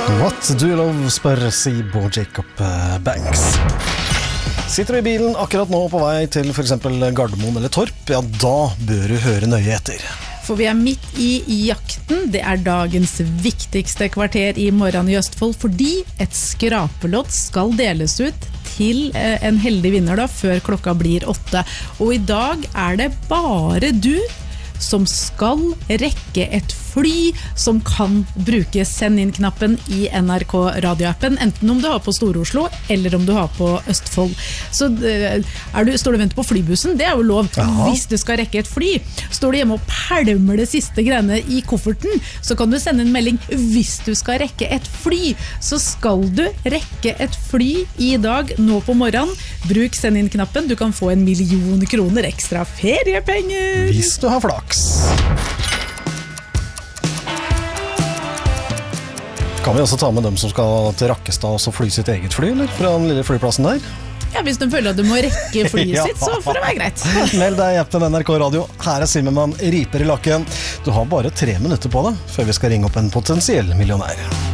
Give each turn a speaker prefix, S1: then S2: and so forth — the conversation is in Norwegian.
S1: What do you love, spør Sibo Jacob Banks. Sitter du i bilen akkurat nå på vei til for eksempel Gardermoen eller Torp, ja da bør du høre nøye etter.
S2: For vi midt i jakten, det dagens viktigste kvarter i morgen i Østfold, fordi et skrapelodd skal deles ut til en heldig vinner da, før klokka blir 8. Og i dag det bare du som skal rekke et fly som kan bruke send inn-knappen i NRK radioappen, enten om du har på Stor-Oslo eller om du har på Østfold. Så står du og venter på flybussen, det jo lov.
S1: Jaha.
S2: Hvis du skal rekke et fly. Står du hjemme og pælmer det siste greiene i kofferten, så kan du sende en melding. Hvis du skal rekke et fly, så skal du rekke et fly i dag, nå på morgenen. Bruk send inn-knappen, du kan få 1 million kroner ekstra feriepenger.
S1: Hvis du har flaks. Kan vi også ta med dem som skal til Rakkestad og så fly sitt eget fly, eller? Fra den lille flyplassen der?
S2: Ja, hvis de føler at du må rekke flyet sitt, så får det være greit.
S1: Meld deg i appen NRK Radio. Her Simmermann, riper i lakken. Du har bare 3 minutter på det, før vi skal ringe opp en potensiell millionær.